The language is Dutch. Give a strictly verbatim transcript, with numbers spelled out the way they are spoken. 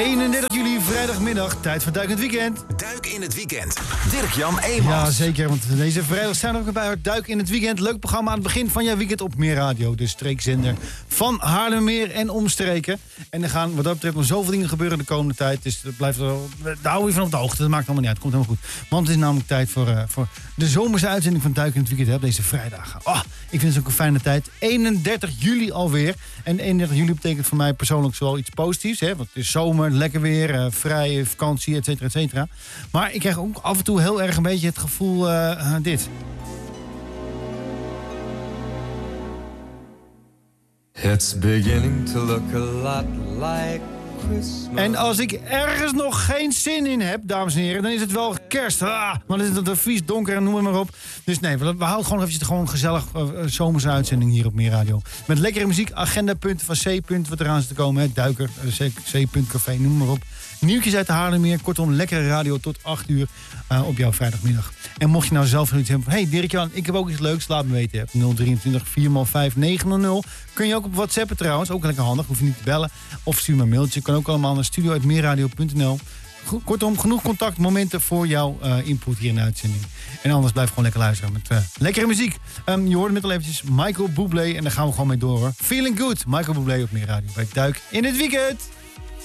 eenendertig juli, vrijdagmiddag, tijd voor Duik in het Weekend. Duik in het Weekend. Dirk-Jan Eemans. Ja, zeker, want deze vrijdag zijn we ook bij Duik in het Weekend. Leuk programma aan het begin van jouw weekend op Meer Radio. De streekzender van Haarlemmermeer en omstreken. En er gaan wat dat betreft nog zoveel dingen gebeuren de komende tijd. Dus dat blijft er, daar hou je van op de hoogte. Dat maakt allemaal niet uit, het komt helemaal goed. Want het is namelijk tijd voor, uh, voor de zomerse uitzending van Duik in het Weekend. Hè, op deze vrijdag. Oh, ik vind het ook een fijne tijd. eenendertig juli alweer. En eenendertig juli betekent voor mij persoonlijk zowel iets positiefs. Hè, want het is zomer, lekker weer, uh, vrije vakantie, et cetera, et cetera. Maar ik krijg ook af en toe heel erg een beetje het gevoel, uh, uh, dit. It's beginning to look a lot like Christmas. En als ik ergens nog geen zin in heb, dames en heren, dan is het wel kerst. Ah, maar dan is het een vies, donker en noem het maar op. Dus nee, we, we houden gewoon eventjes gewoon een gezellig uh, zomerse uitzending hier op Meer Radio. Met lekkere muziek, agendapunten van C. wat eraan zit te komen. Hè. Duiker, uh, C. Café, noem maar op. Nieuwtjes uit de Haarlemmermeer. Kortom, lekkere radio tot acht uur uh, op jouw vrijdagmiddag. En mocht je nou zelf iets hebben van, hey Dirk-Jan, ik heb ook iets leuks, laat me weten. nul drieëntwintig vier vijf negen nul nul. Kun je ook op WhatsAppen trouwens, ook lekker handig. Hoef je niet te bellen of stuur me een mailtje. Kan ook allemaal naar studio punt meerradio punt n l. Kortom, genoeg contactmomenten voor jouw uh, input hier in de uitzending. En anders blijf gewoon lekker luisteren met uh, lekkere muziek. Um, je hoorde met al eventjes Michael Bublé en daar gaan we gewoon mee door hoor. Feeling Good, Michael Bublé op Meer Radio bij Duik in het Weekend.